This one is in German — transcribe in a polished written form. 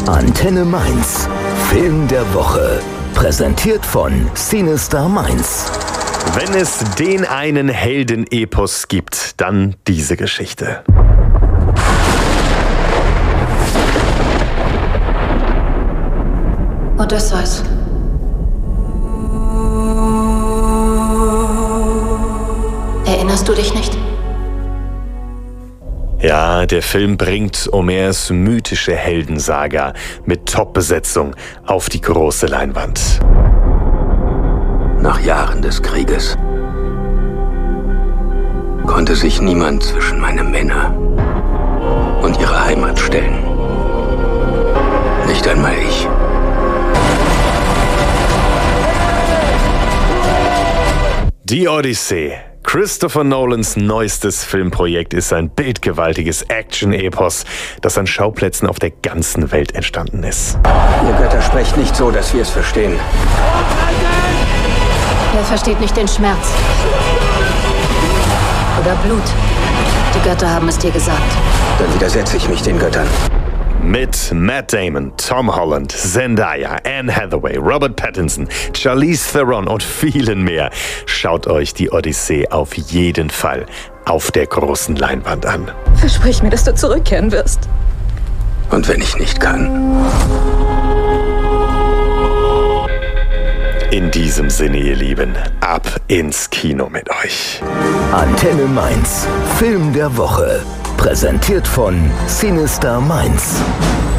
Antenne Mainz. Film der Woche. Präsentiert von Cinestar Mainz. Wenn es den einen Heldenepos gibt, dann diese Geschichte. Odysseus. Erinnerst du dich nicht? Ja, der Film bringt Homers mythische Heldensaga mit Top-Besetzung auf die große Leinwand. Nach Jahren des Krieges konnte sich niemand zwischen meine Männer und ihre Heimat stellen. Nicht einmal ich. Die Odyssee. Christopher Nolans neuestes Filmprojekt ist ein bildgewaltiges Action-Epos, das an Schauplätzen auf der ganzen Welt entstanden ist. Ihr Götter sprecht nicht so, dass wir es verstehen. Er versteht nicht den Schmerz. Oder Blut. Die Götter haben es dir gesagt. Dann widersetze ich mich den Göttern. Mit Matt Damon, Tom Holland, Zendaya, Anne Hathaway, Robert Pattinson, Charlize Theron und vielen mehr. Schaut euch die Odyssee auf jeden Fall auf der großen Leinwand an. Versprich mir, dass du zurückkehren wirst. Und wenn ich nicht kann? In diesem Sinne, ihr Lieben, ab ins Kino mit euch. Antenne Mainz. Film der Woche. Präsentiert von Cinestar Mainz.